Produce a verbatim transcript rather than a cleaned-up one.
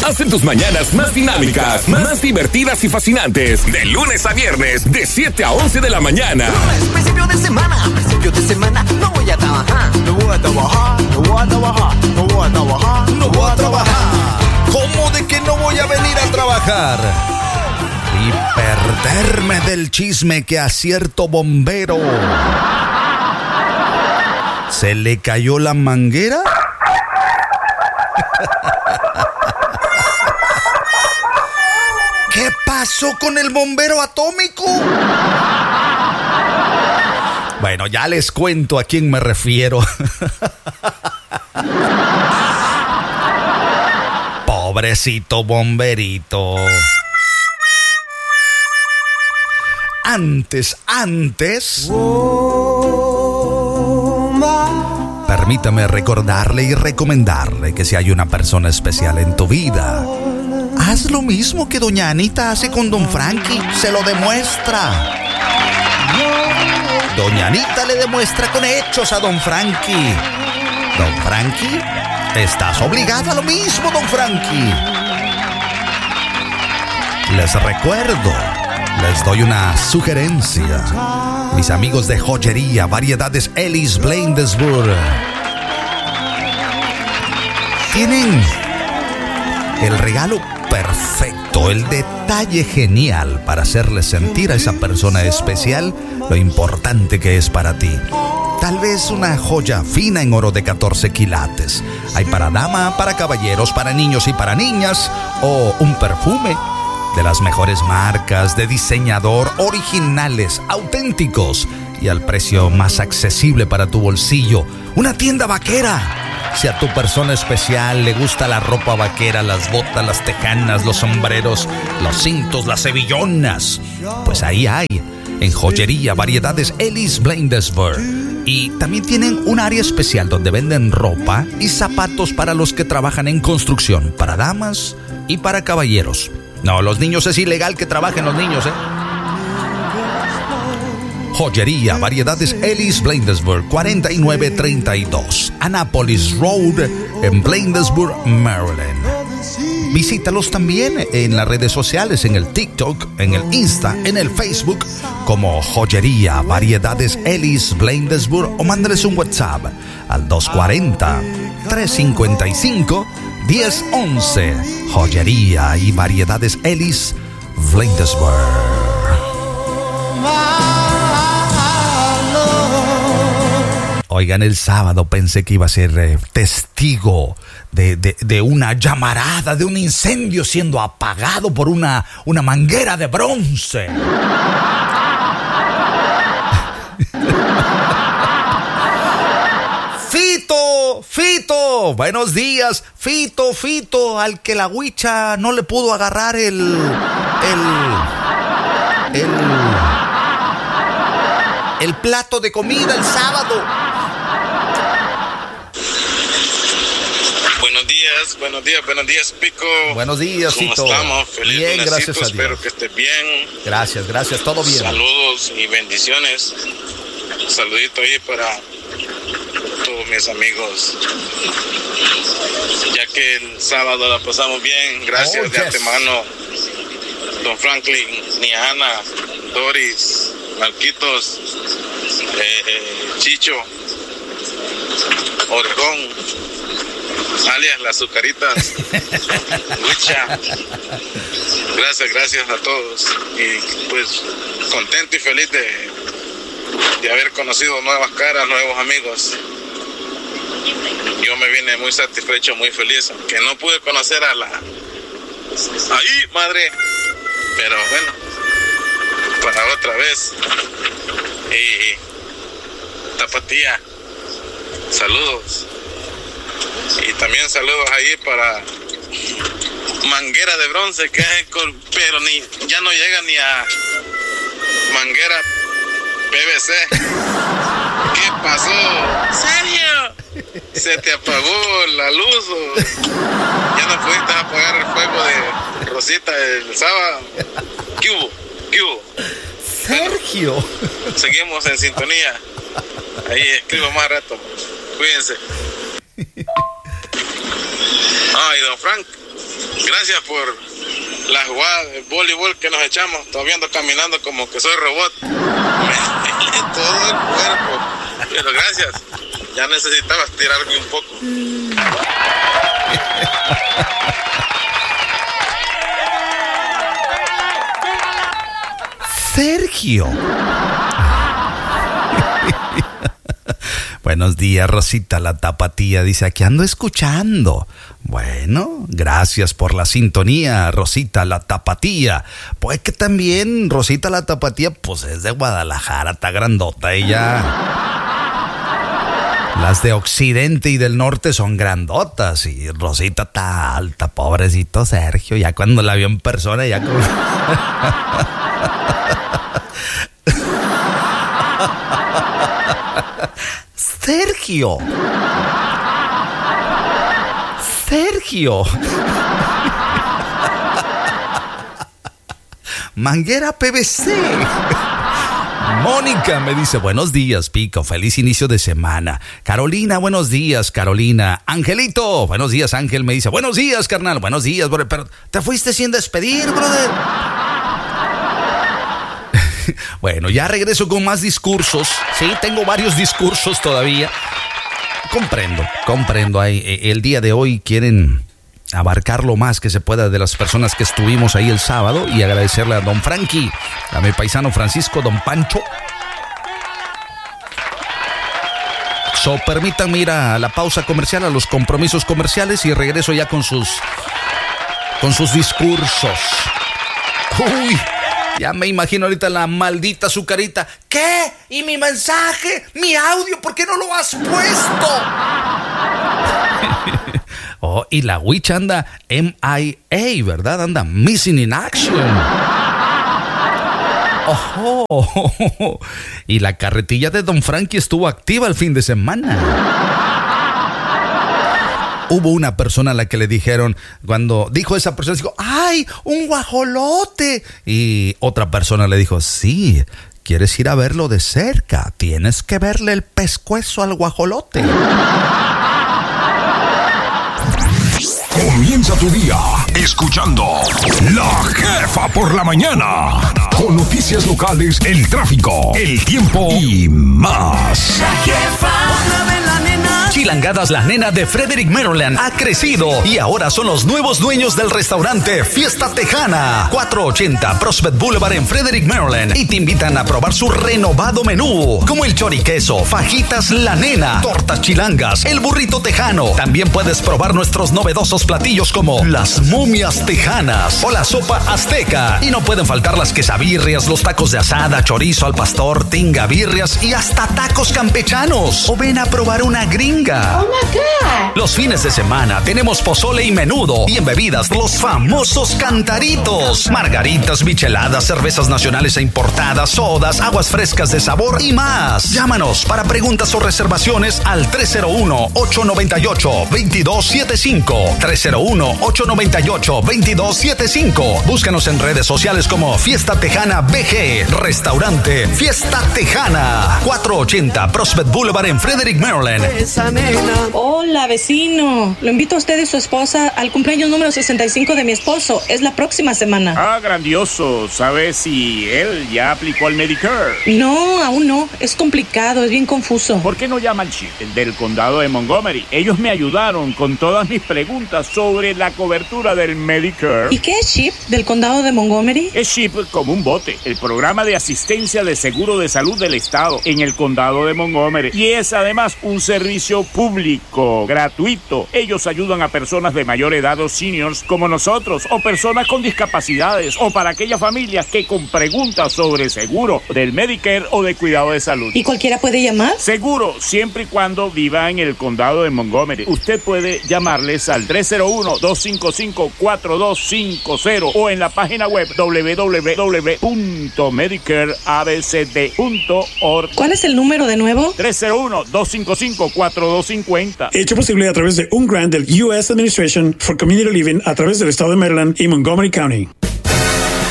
hacen tus mañanas más dinámicas, más divertidas y fascinantes. De lunes a viernes, de siete a once de la mañana. Lunes, principio de semana, principio de semana, no voy a trabajar. No voy a trabajar, no voy a trabajar, no voy a trabajar, no voy a trabajar. ¿Cómo de que no voy a venir a trabajar? Y perderme del chisme que a cierto bombero se le cayó la manguera. ¿Qué pasó con el bombero atómico? Bueno, ya les cuento a quién me refiero. Pobrecito bomberito. Antes, antes... Permítame recordarle y recomendarle que si hay una persona especial en tu vida, haz lo mismo que doña Anita hace con don Frankie. Se lo demuestra. Doña Anita le demuestra con hechos a don Frankie. Don Frankie, estás obligado a lo mismo, don Frankie. Les recuerdo, les doy una sugerencia. Mis amigos de Joyería Variedades Ellis Bladensburg tienen el regalo perfecto, el detalle genial para hacerle sentir a esa persona especial lo importante que es para ti. Tal vez una joya fina en oro de catorce quilates. Hay para dama, para caballeros, para niños y para niñas. O un perfume de las mejores marcas, de diseñador, originales, auténticos y al precio más accesible para tu bolsillo. Una tienda vaquera. Si a tu persona especial le gusta la ropa vaquera, las botas, las tejanas, los sombreros, los cintos, las hebillonas, pues ahí hay, en Joyería Variedades Ellis Bladensburg. Y también tienen un área especial donde venden ropa y zapatos para los que trabajan en construcción, para damas y para caballeros. No, los niños es ilegal que trabajen los niños, ¿eh? Joyería Variedades Ellis Bladensburg, cuarenta y nueve treinta y dos, Annapolis Road, en Bladensburg, Maryland. Visítalos también en las redes sociales, en el TikTok, en el Insta, en el Facebook, como Joyería Variedades Ellis Bladensburg, o mándales un WhatsApp al dos cuatro cero, tres cinco cinco, uno cero uno uno. Joyería y Variedades Ellis Bladensburg. Oigan, el sábado pensé que iba a ser eh, testigo de, de, de una llamarada, de un incendio siendo apagado por una, una manguera de bronce. Fito, Fito, buenos días, Fito, Fito, al que la huicha no le pudo agarrar el, el, el, el plato de comida el sábado. Buenos días, buenos días, buenos días, Pico. Buenos días, ¿Cómo Fito? estamos? Feliz Bien, lunesito, gracias a Dios. Espero que estés bien. Gracias, gracias, todo bien. Saludos y bendiciones. Un saludito ahí para todos mis amigos. Ya que el sábado la pasamos bien, gracias Oh, de yes. antemano. Don Franklin, Niana, Doris, Marquitos, eh, eh, Chicho, Oregón, alias las Azucaritas, Huicha. Gracias, gracias a todos. Y pues contento y feliz de, de haber conocido nuevas caras, nuevos amigos. Yo me vine muy satisfecho, muy feliz, aunque no pude conocer a la... ¡Ahí, madre! Pero bueno, para otra vez. Y Tapatía, saludos. Y también saludos ahí para Manguera de Bronce, que es con, pero ni ya no llega ni a Manguera P V C. ¿Qué pasó? ¿Serio? ¿Se te apagó la luz o ya no pudiste apagar el fuego de Rosita el sábado? ¿Qué hubo? ¿Qué hubo? Sergio. Bueno, seguimos en sintonía. Ahí escribo más rato. Cuídense. Ah, y don Frank, gracias por la jugada de voleibol que nos echamos. Todavía ando caminando como que soy robot. Me duele todo el cuerpo. Pero gracias. Ya necesitaba estirarme un poco. Sergio. Buenos días, Rosita la Tapatía. Dice, aquí ando escuchando. Bueno, gracias por la sintonía, Rosita la Tapatía. Pues que también Rosita la Tapatía, pues es de Guadalajara, está grandota ella. Las de Occidente y del Norte son grandotas y Rosita está alta, pobrecito Sergio. Ya cuando la vio en persona, ya como... Sergio. Sergio. Manguera P V C. Mónica me dice, buenos días, Pico, feliz inicio de semana. Carolina, buenos días, Carolina. Angelito, buenos días, Ángel, me dice, buenos días, carnal, buenos días, brother. Pero te fuiste sin despedir, brother. Bueno, ya regreso con más discursos. Sí, tengo varios discursos todavía. Comprendo, comprendo. El día de hoy quieren abarcar lo más que se pueda de las personas que estuvimos ahí el sábado y agradecerle a don Frankie, a mi paisano Francisco, don Pancho. So, permítanme ir a la pausa comercial, a los compromisos comerciales y regreso ya con sus, con sus discursos. Uy. Ya me imagino ahorita la maldita azucarita. ¿Qué? ¿Y mi mensaje? ¿Mi audio? ¿Por qué no lo has puesto? Oh, y la witch anda M I A, ¿verdad? Anda missing in action. Oh, y la carretilla de don Frankie estuvo activa el fin de semana. Hubo una persona a la que le dijeron, cuando dijo esa persona, dijo, ¡ay, un guajolote! Y otra persona le dijo, sí, ¿quieres ir a verlo de cerca? Tienes que verle el pescuezo al guajolote. Comienza tu día escuchando La Jefa por la mañana. Con noticias locales, el tráfico, el tiempo y más. La Jefa. Chilangadas La Nena de Frederick, Maryland ha crecido y ahora son los nuevos dueños del restaurante Fiesta Tejana, cuatrocientos ochenta Prospect Boulevard en Frederick, Maryland, y te invitan a probar su renovado menú, como el choriqueso, fajitas La Nena, tortas chilangas, el burrito tejano. También puedes probar nuestros novedosos platillos como las momias tejanas o la sopa azteca, y no pueden faltar las quesabirrias, los tacos de asada, chorizo al pastor, tinga birrias y hasta tacos campechanos. O ven a probar una gringa. Oh my God. Los fines de semana tenemos pozole y menudo, y en bebidas los famosos cantaritos, margaritas, micheladas, cervezas nacionales e importadas, sodas, aguas frescas de sabor y más. Llámanos para preguntas o reservaciones al tres cero uno, ocho nueve ocho, dos dos siete cinco, tres cero uno, ocho nueve ocho, dos dos siete cinco. Búscanos en redes sociales como Fiesta Tejana B G, restaurante Fiesta Tejana, cuatrocientos ochenta Prospect Boulevard en Frederick, Maryland. Hola, vecino. Lo invito a usted y su esposa al cumpleaños número sesenta y cinco de mi esposo. Es la próxima semana. Ah, grandioso. ¿Sabes si él ya aplicó al Medicare? No, aún no. Es complicado, es bien confuso. ¿Por qué no llama al chip del condado de Montgomery? Ellos me ayudaron con todas mis preguntas sobre la cobertura del Medicare. ¿Y qué es chip del condado de Montgomery? Es chip como un bote, el programa de asistencia de seguro de salud del estado en el condado de Montgomery. Y es además un servicio público, gratuito. Ellos ayudan a personas de mayor edad o seniors como nosotros, o personas con discapacidades, o para aquellas familias que con preguntas sobre seguro del Medicare o de cuidado de salud. ¿Y cualquiera puede llamar? Seguro, siempre y cuando viva en el condado de Montgomery. Usted puede llamarles al tres cero uno, dos cinco cinco, cuatro dos cinco cero o en la página web doble u doble u doble u punto medicare a b c d punto org. ¿Cuál es el número de nuevo? tres cero uno, dos cinco cinco, cuatro dos cinco cero. Hecho posible a través de un grant del U S Administration for Community Living a través del estado de Maryland y Montgomery County.